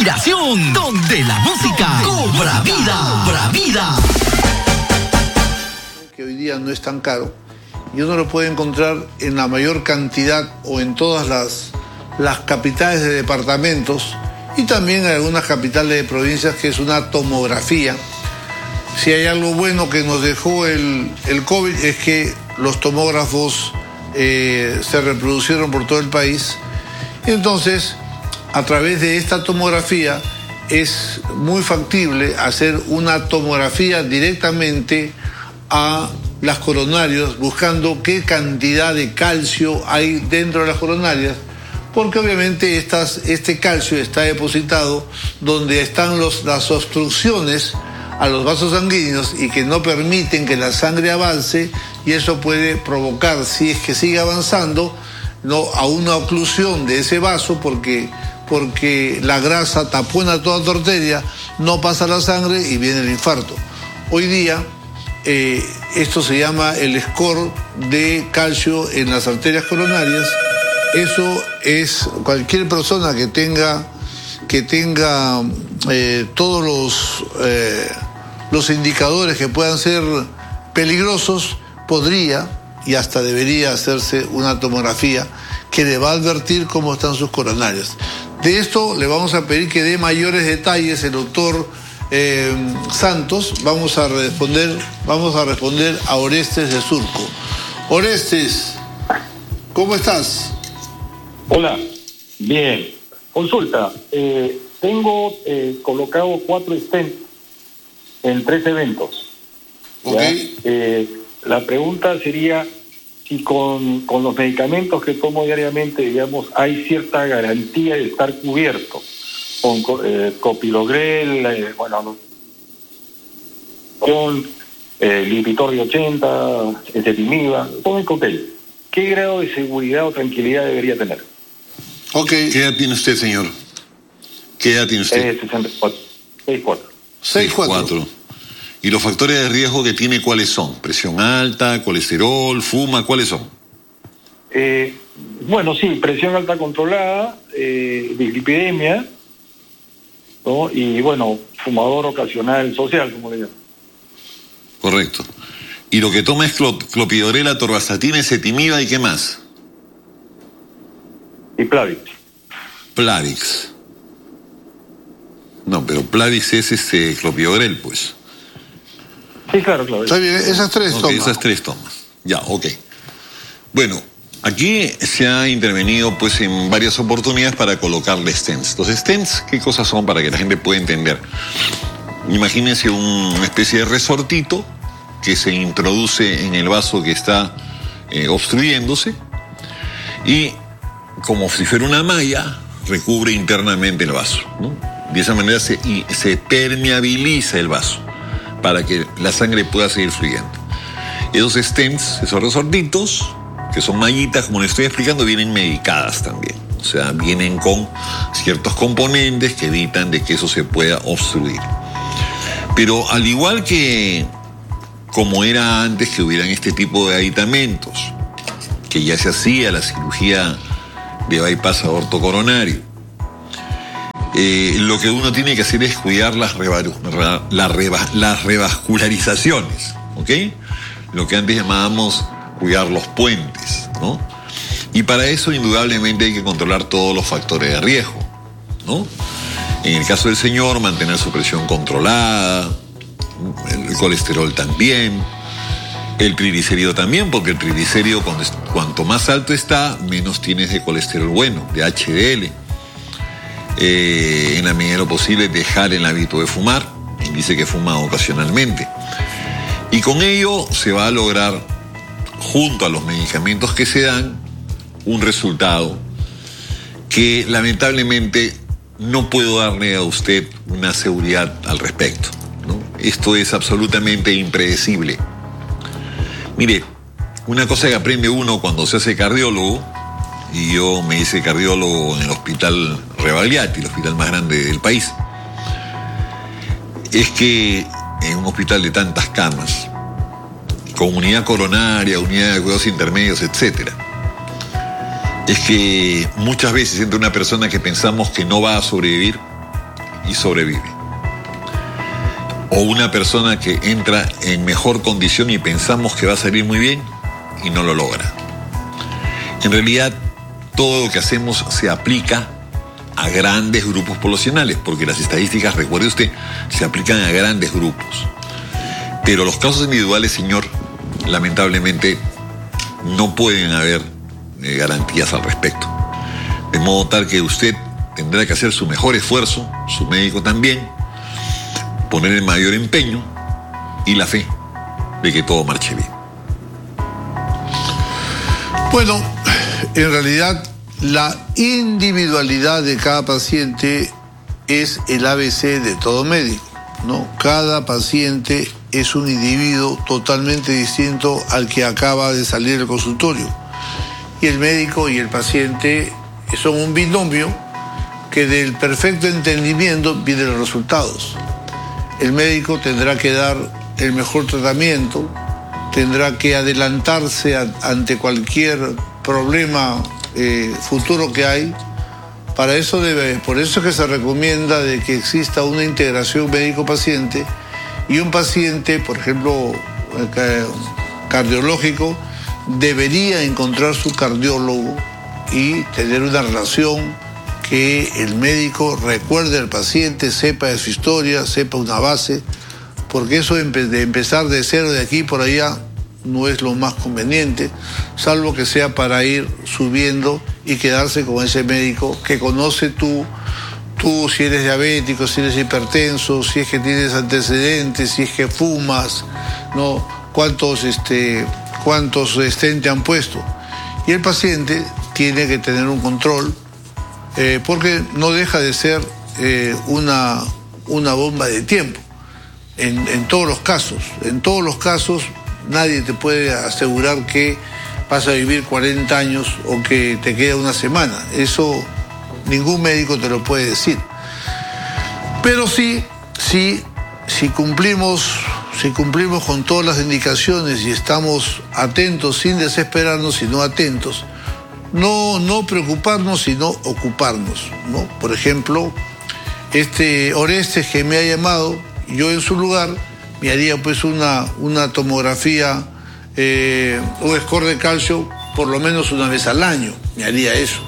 inspiración, donde la música cobra vida, cobra vida. Que hoy día no es tan caro y uno lo puede encontrar en la mayor cantidad o en todas las capitales de departamentos y también en algunas capitales de provincias, que es una tomografía. Si hay algo bueno que nos dejó el COVID es que los tomógrafos se reproducieron por todo el país. Entonces, a través de esta tomografía es muy factible hacer una tomografía directamente a las coronarias, buscando qué cantidad de calcio hay dentro de las coronarias, porque obviamente este calcio está depositado donde están las obstrucciones a los vasos sanguíneos y que no permiten que la sangre avance, y eso puede provocar, si es que sigue avanzando, a una oclusión de ese vaso, porque la grasa tapona toda tu arteria, no pasa la sangre y viene el infarto. Hoy día esto se llama el score de calcio en las arterias coronarias. Eso es cualquier persona que tenga todos los indicadores que puedan ser peligrosos, podría y hasta debería hacerse una tomografía que le va a advertir cómo están sus coronarias. De esto le vamos a pedir que dé mayores detalles el doctor Santos. Vamos a responder a Orestes de Surco. Orestes, ¿cómo estás? Hola, bien. Consulta, tengo colocado 4 stents en 3 eventos. Okay. La pregunta sería si con los medicamentos que tomo diariamente, digamos, hay cierta garantía de estar cubierto con Clopidogrel, con Lipitor de 80, Ezetimiba, todo el cóctel. ¿Qué grado de seguridad o tranquilidad debería tener? Ok. ¿Qué edad tiene usted, señor? ¿Qué edad tiene usted? 64. 64. 64. ¿Y los factores de riesgo que tiene cuáles son? ¿Presión alta, colesterol, fuma? ¿Cuáles son? Bueno, sí, presión alta controlada, dislipidemia, ¿no? Y bueno, fumador ocasional social, como le llaman. Correcto. ¿Y lo que toma es clopidogrel, atorvastatina, ezetimiba y qué más? Y Plavix. Plavix. No, pero Plavix es clopidogrel, pues. Sí, claro. Está bien, esas 3 tomas. Esas 3 tomas. Ya, ok. Bueno, aquí se ha intervenido pues en varias oportunidades para colocarle stents. Los stents, ¿qué cosas son para que la gente pueda entender? Imagínense una especie de resortito que se introduce en el vaso que está obstruyéndose y, como si fuera una malla, recubre internamente el vaso, ¿no? De esa manera se permeabiliza el vaso para que la sangre pueda seguir fluyendo. Esos stents, esos resortitos, que son mallitas, como les estoy explicando, vienen medicadas también. O sea, vienen con ciertos componentes que evitan de que eso se pueda obstruir. Pero al igual que como era antes que hubieran este tipo de aditamentos, que ya se hacía la cirugía de bypass aorto coronario, lo que uno tiene que hacer es cuidar las revascularizaciones, ¿ok? Lo que antes llamábamos cuidar los puentes, ¿no? Y para eso indudablemente hay que controlar todos los factores de riesgo, ¿no? En el caso del señor, mantener su presión controlada, el colesterol también, el triglicérido también, porque el triglicérido cuanto más alto está, menos tienes de colesterol bueno, de HDL. En la medida de lo posible, dejar el hábito de fumar. Dice que fuma ocasionalmente. Y con ello se va a lograr, junto a los medicamentos que se dan, un resultado que lamentablemente no puedo darle a usted una seguridad al respecto, ¿no? Esto es absolutamente impredecible. Mire, una cosa que aprende uno cuando se hace cardiólogo, y yo me hice cardiólogo en el Hospital Rebagliati, el hospital más grande del país, es que en un hospital de tantas camas, con unidad coronaria, unidad de cuidados intermedios, etc., es que muchas veces entre una persona que pensamos que no va a sobrevivir y sobrevive. O una persona que entra en mejor condición y pensamos que va a salir muy bien y no lo logra. En realidad, todo lo que hacemos se aplica a grandes grupos poblacionales, porque las estadísticas, recuerde usted, se aplican a grandes grupos. Pero los casos individuales, señor, lamentablemente no pueden haber garantías al respecto. De modo tal que usted tendrá que hacer su mejor esfuerzo, su médico también, poner el mayor empeño y la fe de que todo marche bien. Bueno, en realidad la individualidad de cada paciente es el ABC de todo médico, ¿no? Cada paciente es un individuo totalmente distinto al que acaba de salir del consultorio. Y el médico y el paciente son un binomio que del perfecto entendimiento vienen los resultados. El médico tendrá que dar el mejor tratamiento, tendrá que adelantarse ante cualquier problema futuro que hay. Por eso es que se recomienda de que exista una integración médico-paciente y un paciente, por ejemplo, cardiológico, debería encontrar su cardiólogo y tener una relación que el médico recuerde al paciente, sepa de su historia, sepa una base, porque eso de empezar de cero de aquí por allá no es lo más conveniente, salvo que sea para ir subiendo y quedarse con ese médico que conoce tú si eres diabético, si eres hipertenso, si es que tienes antecedentes, si es que fumas, ¿no? Cuántos stent te han puesto. Y el paciente tiene que tener un control, porque no deja de ser una bomba de tiempo. En todos los casos, nadie te puede asegurar que vas a vivir 40 años o que te queda una semana. Eso ningún médico te lo puede decir. Pero sí, si cumplimos con todas las indicaciones y estamos atentos, sin desesperarnos, sino atentos, no preocuparnos, sino ocuparnos, ¿no? Por ejemplo, Orestes que me ha llamado, yo en su lugar me haría pues una tomografía, un score de calcio por lo menos una vez al año, me haría eso.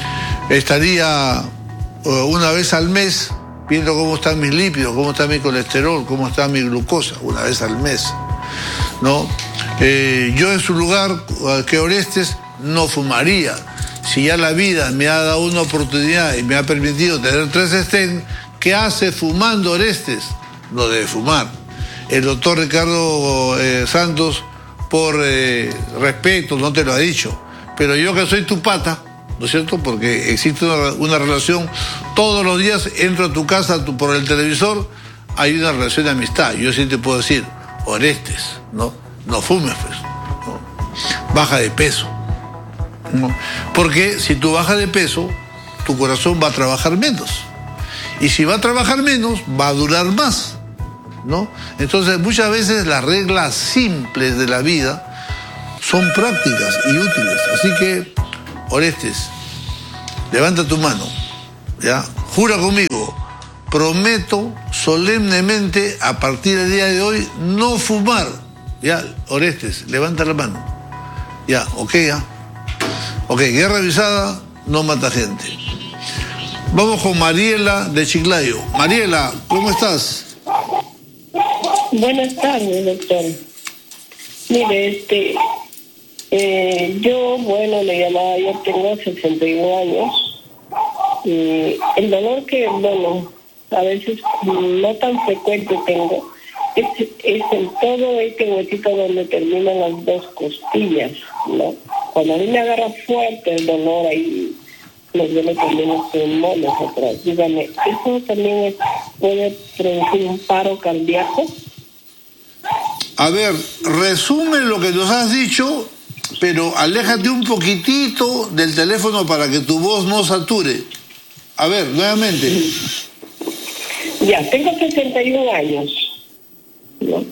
Estaría una vez al mes viendo cómo están mis lípidos, cómo está mi colesterol, cómo está mi glucosa, una vez al mes, ¿no? Yo en su lugar, que Orestes, no fumaría. Si ya la vida me ha dado una oportunidad y me ha permitido tener 3 stents, ¿qué hace fumando Orestes? No debe fumar. El doctor Ricardo Santos, por respeto, no te lo ha dicho, pero yo que soy tu pata, ¿no es cierto? Porque existe una relación, todos los días entro a tu casa por el televisor, hay una relación de amistad. Yo sí te puedo decir, Orestes, no fumes, pues, ¿no? Baja de peso, ¿no? Porque si tú bajas de peso, tu corazón va a trabajar menos. Y si va a trabajar menos, va a durar más, ¿no? Entonces, muchas veces las reglas simples de la vida son prácticas y útiles. Así que, Orestes, levanta tu mano, ¿ya? Jura conmigo, prometo solemnemente a partir del día de hoy no fumar. Ya, Orestes, levanta la mano. Ya, ok, ya. Ok, guerra avisada no mata gente. Vamos con Mariela de Chiclayo. Mariela, ¿cómo estás? Buenas tardes, doctor. Mire, yo, le llamaba, yo tengo 61 años. El dolor que, a veces no tan frecuente tengo, es en todo este huesito donde terminan las 2 costillas, ¿no? Cuando a mí me agarra fuerte el dolor ahí, me duele también los pulmones atrás. Dígame, ¿eso también puede producir un paro cardíaco? A ver, resume lo que nos has dicho, pero aléjate un poquitito del teléfono para que tu voz no sature. A ver, nuevamente. Ya, tengo 61 años, ¿no?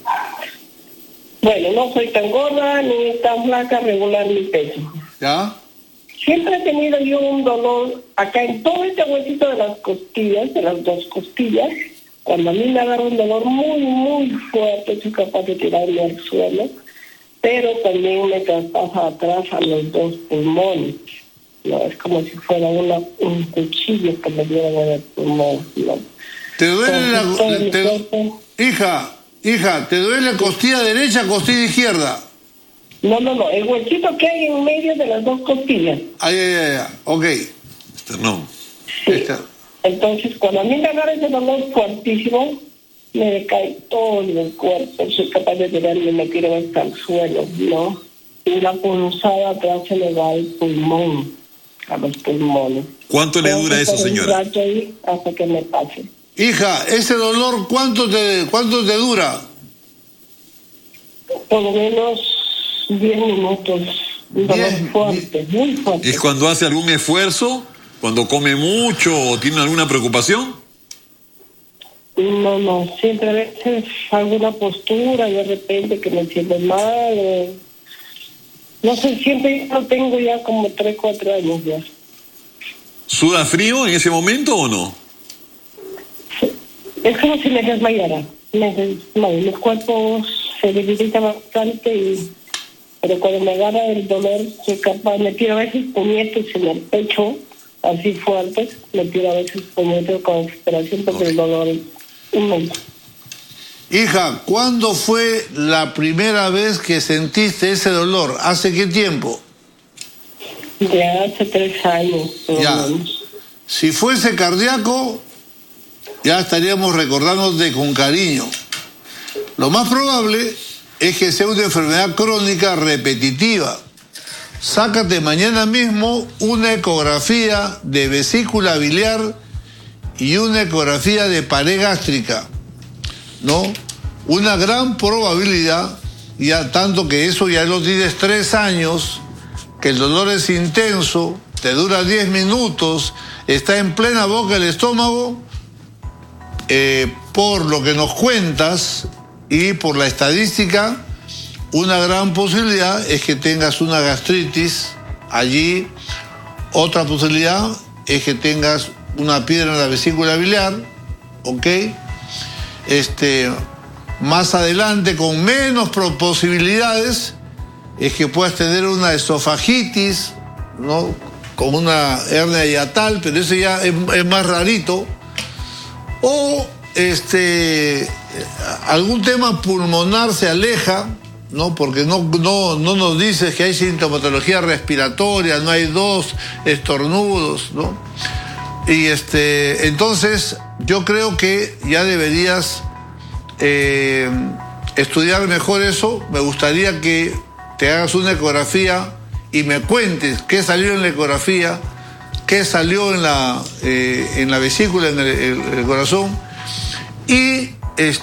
Bueno, no soy tan gorda ni tan flaca, regular mi peso. ¿Ya? Siempre he tenido yo un dolor acá en todo este huesito de las costillas, de las dos costillas. Cuando a mí me agarra un dolor muy, muy fuerte, soy capaz de tirarme al suelo, pero también me traspasa atrás a los dos pulmones. No, es como si fuera un cuchillo que me dieran en el pulmón. ¿No? ¿Te duele hija, ¿te duele costilla derecha, costilla izquierda? No, el huesito que hay en medio de las dos costillas. Ok. No. Sí. Entonces, cuando a mí me agarra ese dolor fuertísimo, me decae todo el cuerpo. Soy capaz de tirarme y me tiro hasta el suelo, ¿no? Y la punzada atrás se le va al pulmón, a los pulmones. ¿Cuánto le dura eso, señora? Ahí hasta que me pase. Hija, ¿ese dolor cuánto te dura? Por lo menos 10 minutos. Un dolor fuerte, muy fuerte. ¿Es cuando hace algún esfuerzo? ¿Cuando come mucho o tiene alguna preocupación? No, siempre a veces alguna postura y de repente que me siento mal. No sé, siempre lo tengo ya como 3, 4 años ya. ¿Suda frío en ese momento o no? Es como si me desmayara. Me desmayo. Mi cuerpo se debilita bastante pero cuando me agarra el dolor soy capaz, me tiro a veces puñetos en el pecho, así fuertes, me tiro a veces puñetos con desesperación porque el dolor es inmenso. Hija, ¿cuándo fue la primera vez que sentiste ese dolor? ¿Hace qué tiempo? Ya hace 3 años. Ya. Si fuese cardíaco, ya estaríamos recordándote con cariño. Lo más probable es que sea una enfermedad crónica repetitiva. Sácate mañana mismo una ecografía de vesícula biliar y una ecografía de pared gástrica, ¿no? Una gran probabilidad, ya tanto que eso ya lo tienes 3 años, que el dolor es intenso, te dura 10 minutos, está en plena boca del estómago, por lo que nos cuentas y por la estadística, una gran posibilidad es que tengas una gastritis allí. Otra posibilidad es que tengas una piedra en la vesícula biliar, ¿ok? Más adelante, con menos posibilidades, es que puedas tener una esofagitis, ¿no? Con una hernia hiatal, pero eso ya es más rarito. O algún tema pulmonar se aleja, ¿no? Porque no nos dices que hay sintomatología respiratoria, no hay 2 estornudos, ¿no? Y entonces yo creo que ya deberías estudiar mejor eso. Me gustaría que te hagas una ecografía y me cuentes qué salió en la ecografía, qué salió en la vesícula, en el corazón. Y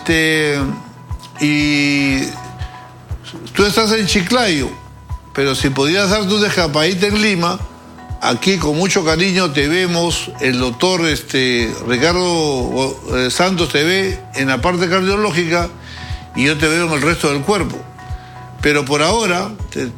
tú estás en Chiclayo, pero si pudieras darte una escapadita en Lima, aquí con mucho cariño te vemos, el doctor Ricardo Santos te ve en la parte cardiológica y yo te veo en el resto del cuerpo. Pero por ahora,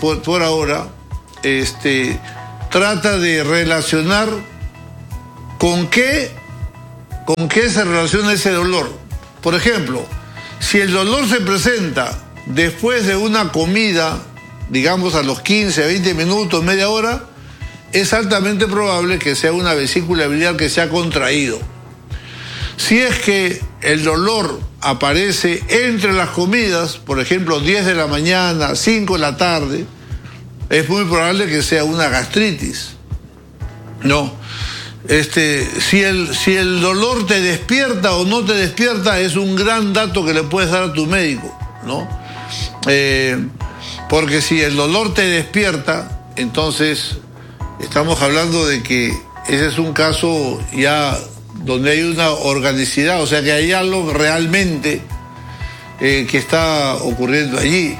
trata de relacionar con qué se relaciona ese dolor. Por ejemplo, si el dolor se presenta después de una comida, digamos a los 15, 20 minutos, media hora, es altamente probable que sea una vesícula biliar que se ha contraído. Si es que el dolor aparece entre las comidas, por ejemplo, 10 de la mañana, 5 de la tarde, es muy probable que sea una gastritis. No. Si el dolor te despierta o no te despierta, es un gran dato que le puedes dar a tu médico, ¿no? Porque si el dolor te despierta, entonces estamos hablando de que ese es un caso ya donde hay una organicidad, o sea que hay algo realmente que está ocurriendo allí.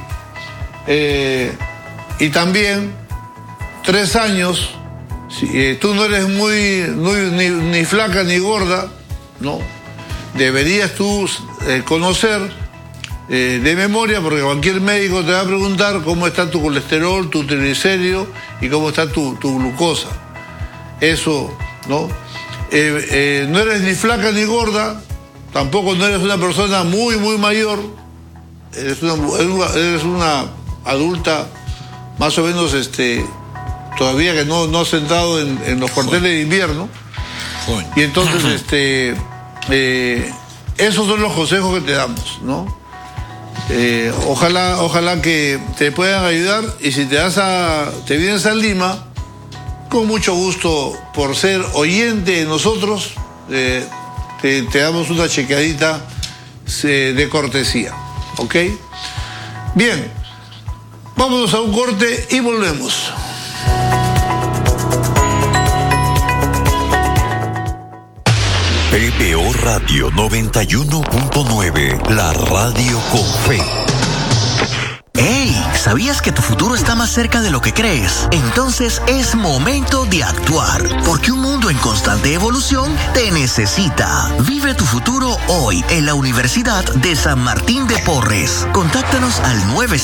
Y también 3 años, si tú no eres ni flaca ni gorda, ¿no? Deberías tú conocer de memoria, porque cualquier médico te va a preguntar cómo está tu colesterol, tu triglicérido y cómo está tu glucosa. Eso, ¿no? No eres ni flaca ni gorda, tampoco no eres una persona muy mayor, eres una adulta más o menos todavía que no has sentado en los cuarteles de invierno. Y entonces esos son los consejos que te damos, ¿no? Ojalá que te puedan ayudar, y si te vienes a Lima, con mucho gusto, por ser oyente de nosotros, te damos una chequeadita de cortesía, ¿ok? Bien, vámonos a un corte y volvemos. PBO Radio 91.9, la radio con fe. ¡Hey! ¿Sabías que tu futuro está más cerca de lo que crees? Entonces es momento de actuar, porque un mundo en constante evolución te necesita. Vive tu futuro hoy en la Universidad de San Martín de Porres. Contáctanos al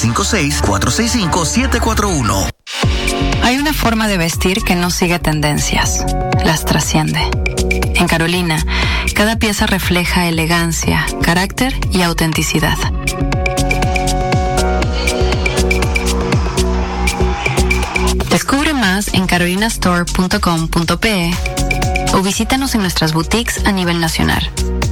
956-465-741. Hay una forma de vestir que no sigue tendencias, las trasciende. En Carolina, cada pieza refleja elegancia, carácter y autenticidad. Descubre más en carolinastore.com.pe o visítanos en nuestras boutiques a nivel nacional.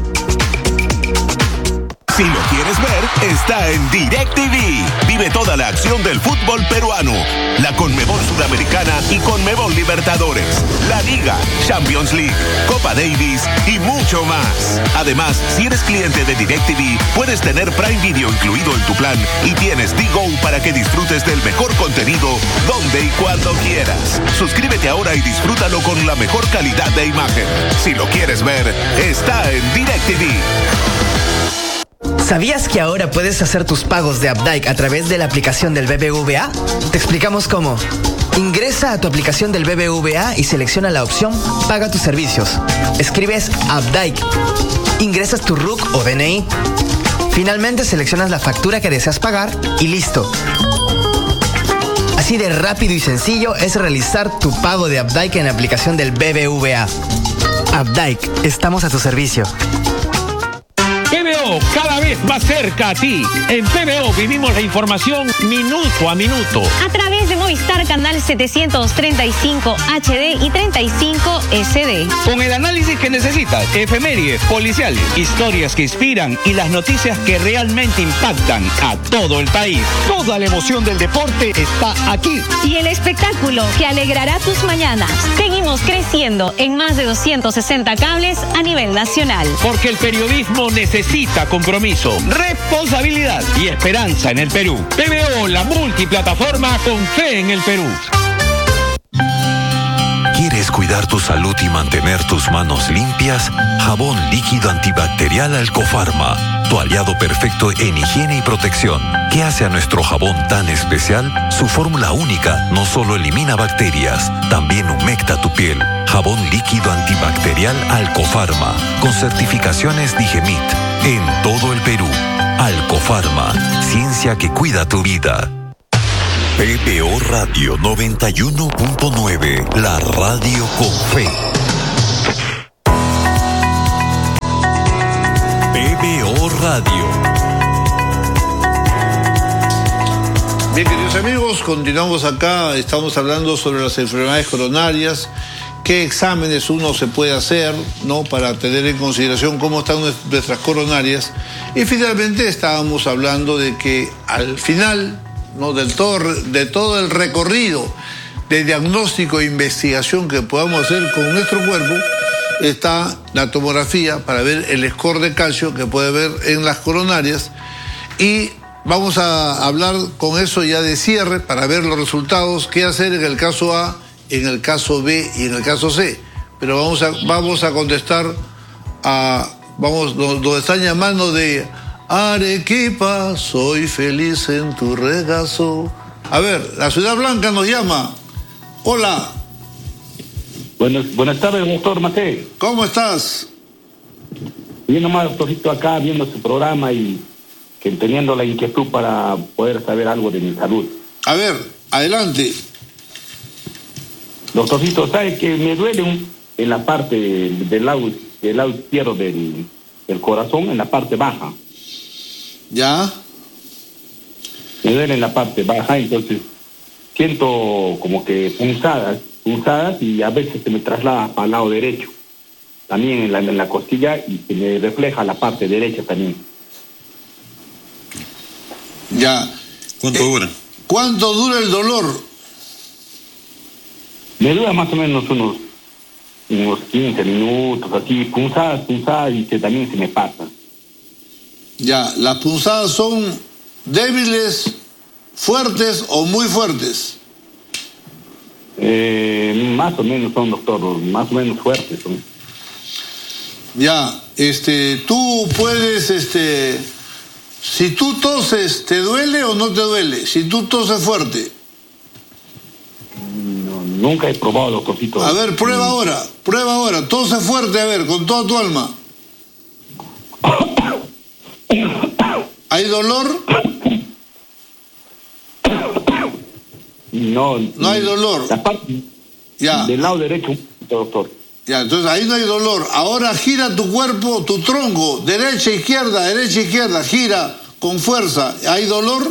Si lo quieres ver, está en DirecTV. Vive toda la acción del fútbol peruano, la Conmebol Sudamericana y Conmebol Libertadores, la Liga, Champions League, Copa Davis y mucho más. Además, si eres cliente de DirecTV, puedes tener Prime Video incluido en tu plan y tienes Digo para que disfrutes del mejor contenido donde y cuando quieras. Suscríbete ahora y disfrútalo con la mejor calidad de imagen. Si lo quieres ver, está en DirecTV. ¿Sabías que ahora puedes hacer tus pagos de Updike a través de la aplicación del BBVA? Te explicamos cómo. Ingresa a tu aplicación del BBVA y selecciona la opción Paga tus servicios. Escribes Updike. Ingresas tu RUC o DNI. Finalmente seleccionas la factura que deseas pagar y listo. Así de rápido y sencillo es realizar tu pago de Updike en la aplicación del BBVA. Updike, estamos a tu servicio. PBO, cada vez más cerca a ti. En PBO vivimos la información minuto a minuto. A través de Movistar Canal 735 HD y 35 SD. Con el análisis que necesitas, efemérides, policiales, historias que inspiran y las noticias que realmente impactan a todo el país. Toda la emoción del deporte está aquí. Y el espectáculo que alegrará tus mañanas. Seguimos creciendo en más de 260 cables a nivel nacional. Porque el periodismo necesita compromiso, responsabilidad y esperanza en el Perú. PBO, la multiplataforma con fe en el Perú. ¿Quieres cuidar tu salud y mantener tus manos limpias? Jabón líquido antibacterial Alcofarma, tu aliado perfecto en higiene y protección. ¿Qué hace a nuestro jabón tan especial? Su fórmula única no solo elimina bacterias, también humecta tu piel. Jabón líquido antibacterial Alcofarma, con certificaciones Digemit, en todo el Perú. Alcofarma, ciencia que cuida tu vida. PBO Radio 91.9, la radio con fe. PBO Radio. Bien, queridos amigos, continuamos acá. Estamos hablando sobre las enfermedades coronarias, qué exámenes uno se puede hacer, ¿no?, para tener en consideración cómo están nuestras coronarias. Y finalmente estábamos hablando de que al final, ¿no?, de todo el recorrido de diagnóstico e investigación que podamos hacer con nuestro cuerpo, está la tomografía para ver el score de calcio que puede ver en las coronarias. Y vamos a hablar con eso ya de cierre para ver los resultados, qué hacer en el caso A, en el caso B y en el caso C. Pero vamos a contestar donde están llamando de Arequipa, soy feliz en tu regazo. A ver, la Ciudad Blanca nos llama. Hola. Buenas tardes, doctor Mateo. ¿Cómo estás? Bien nomás, doctorcito, acá viendo su programa y que teniendo la inquietud para poder saber algo de mi salud. A ver, adelante. Doctorcito, ¿sabe que me duele en la parte del lado izquierdo del corazón, en la parte baja? ¿Ya? Me duele en la parte baja, entonces siento como que punzadas y a veces se me traslada para el lado derecho. También en la costilla y se me refleja la parte derecha también. Ya. ¿Cuánto dura? ¿Cuánto dura el dolor? Me dura más o menos unos 15 minutos, así, punzadas y que también se me pasa. Ya, ¿las punzadas son débiles, fuertes o muy fuertes? Más o menos son, doctor, más o menos fuertes son. Ya, tú puedes, si tú toses, ¿te duele o no te duele? Si tú toses fuerte. No, nunca he probado, doctorcito. A ver, prueba ahora, tose fuerte, a ver, con toda tu alma. ¿Hay dolor? No hay dolor. La parte ya. Del lado derecho, doctor. Ya, entonces ahí no hay dolor. Ahora gira tu cuerpo, tu tronco, derecha, izquierda, gira con fuerza. ¿Hay dolor?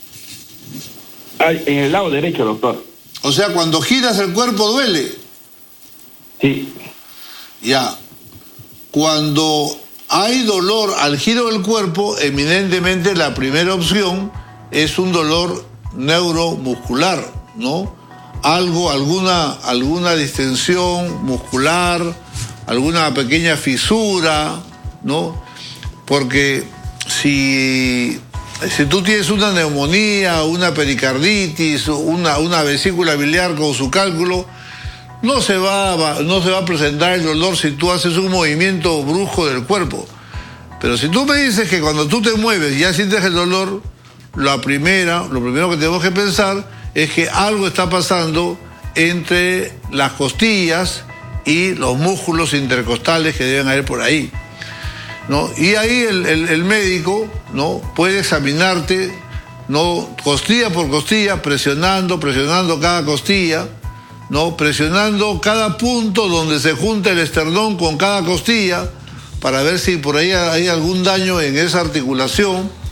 En el lado derecho, doctor. O sea, cuando giras el cuerpo duele. Sí. Ya. Cuando hay dolor al giro del cuerpo, eminentemente la primera opción es un dolor neuromuscular, ¿no? Alguna distensión muscular, alguna pequeña fisura, ¿no? Porque si tú tienes una neumonía, una pericarditis, una vesícula biliar con su cálculo, no se va a presentar el dolor si tú haces un movimiento brusco del cuerpo. Pero si tú me dices que cuando tú te mueves ya sientes el dolor, lo primero que tenemos que pensar es que algo está pasando entre las costillas y los músculos intercostales que deben haber por ahí, ¿no? Y ahí el médico, ¿no?, puede examinarte, ¿no?, costilla por costilla, presionando cada costilla, ¿no?, presionando cada punto donde se junta el esternón con cada costilla para ver si por ahí hay algún daño en esa articulación.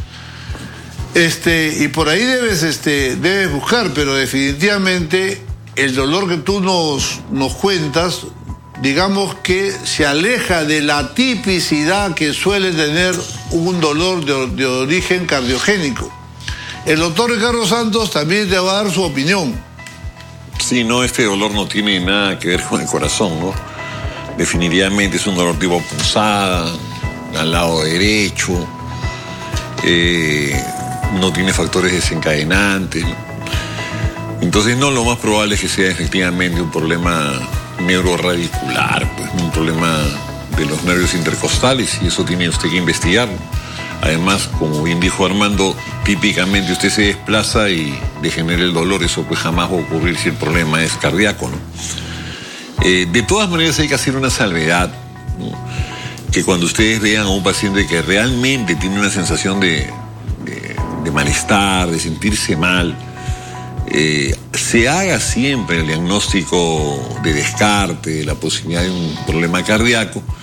Y por ahí debes buscar, pero definitivamente el dolor que tú nos cuentas, digamos que se aleja de la tipicidad que suele tener un dolor de origen cardiogénico. El doctor Ricardo Santos también te va a dar su opinión. Sí, no, este dolor no tiene nada que ver con el corazón, ¿no? Definitivamente es un dolor tipo punzada, al lado derecho, no tiene factores desencadenantes. Entonces, no, lo más probable es que sea efectivamente un problema neuroradicular, pues, un problema de los nervios intercostales, y eso tiene usted que investigar. Además, como bien dijo Armando, típicamente usted se desplaza y le genera el dolor, eso pues jamás va a ocurrir si el problema es cardíaco, ¿no? De todas maneras hay que hacer una salvedad, ¿no?, que cuando ustedes vean a un paciente que realmente tiene una sensación de malestar, de sentirse mal, se haga siempre el diagnóstico de descarte de la posibilidad de un problema cardíaco,